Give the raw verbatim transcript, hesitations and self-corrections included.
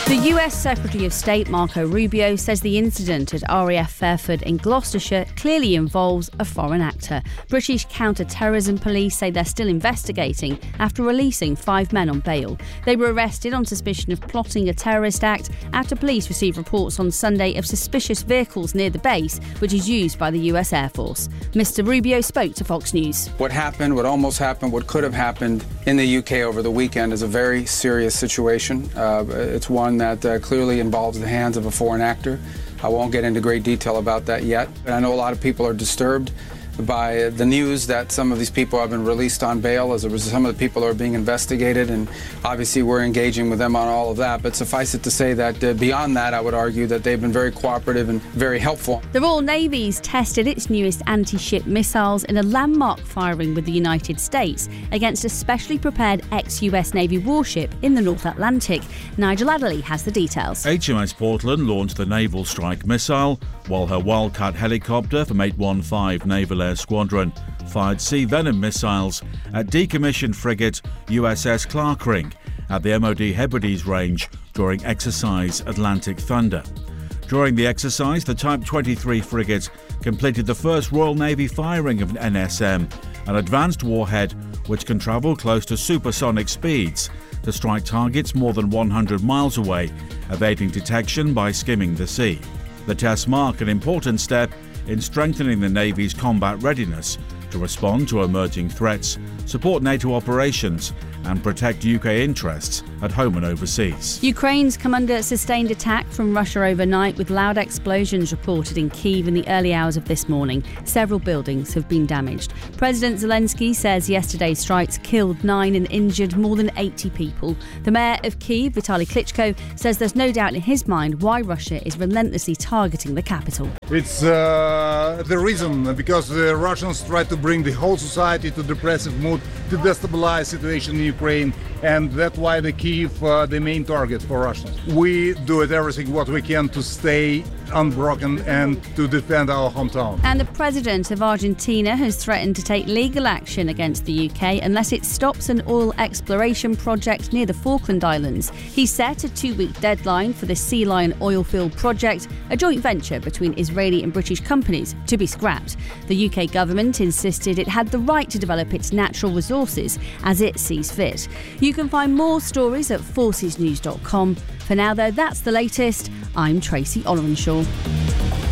The U S Secretary of State Marco Rubio says the incident at R A F Fairford in Gloucestershire clearly involves a foreign actor. British counter-terrorism police say they're still investigating after releasing five men on bail. They were arrested on suspicion of plotting a terrorist act after police received reports on Sunday of suspicious vehicles near the base, which is used by the U S Air Force. Mister Rubio spoke to Fox News. What happened, what almost happened, what could have happened in the U K over the weekend is a very serious situation. Uh, it's one that uh, clearly involves the hands of a foreign actor. I won't get into great detail about that yet. And I know a lot of people are disturbed by the news that some of these people have been released on bail as a result. Some of the people are being investigated, and obviously we're engaging with them on all of that. But suffice it to say that uh, beyond that, I would argue that they've been very cooperative and very helpful. The Royal Navy's tested its newest anti-ship missiles in a landmark firing with the United States against a specially prepared ex-U S Navy warship in the North Atlantic. Nigel Adderley has the details. H M S Portland launched the Naval Strike Missile, while her Wildcat helicopter from eight one five Naval Air Squadron fired Sea Venom missiles at decommissioned frigate U S S Clarkring at the M O D Hebrides range during exercise Atlantic Thunder. During the exercise, the Type twenty-three frigate completed the first Royal Navy firing of an N S M, an advanced warhead which can travel close to supersonic speeds to strike targets more than one hundred miles away, evading detection by skimming the sea. The tests mark an important step in strengthening the Navy's combat readiness to respond to emerging threats, support NATO operations and protect U K interests at home and overseas. Ukraine's come under sustained attack from Russia overnight, with loud explosions reported in Kyiv in the early hours of this morning. Several buildings have been damaged. President Zelensky says yesterday's strikes killed nine and injured more than eighty people. The mayor of Kyiv, Vitaly Klitschko, says there's no doubt in his mind why Russia is relentlessly targeting the capital. It's uh, the reason because the Russians try to bring the whole society to depressive mood, to destabilize situation in Ukraine, and that's why the Kyiv, uh, the main target for Russians. We do it everything what we can to stay unbroken and to defend our hometown. And the president of Argentina has threatened to take legal action against the U K unless it stops an oil exploration project near the Falkland Islands. He set a two-week deadline for the Sea Lion oil field project, a joint venture between Israeli and British companies, to be scrapped. The U K government insisted it had the right to develop its natural resources as it sees fit. You can find more stories at forces news dot com. For now, though, that's the latest. I'm Tracy Ollerenshaw.